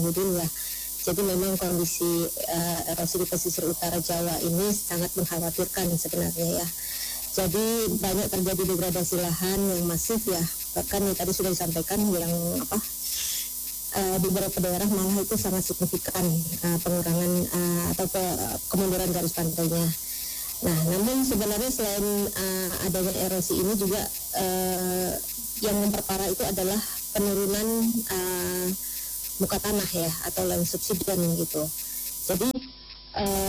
dulu ya. Jadi memang kondisi erosi di pesisir utara Jawa ini sangat mengkhawatirkan sebenarnya ya. Jadi banyak terjadi degradasi lahan yang masif ya. Bahkan yang tadi sudah disampaikan yang di beberapa daerah malah itu sangat signifikan pengurangan atau kemunduran garis pantainya. Nah, namun sebenarnya selain adanya erosi ini juga yang memperparah itu adalah penurunan muka tanah ya atau land subsidence gitu. Jadi